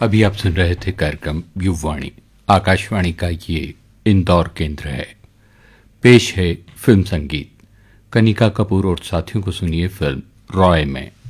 अभी आप सुन रहे थे कार्यक्रम युववाणी। आकाशवाणी का ये इंदौर केंद्र है। पेश है फिल्म संगीत। कनिका कपूर और साथियों को सुनिए फिल्म रॉय में।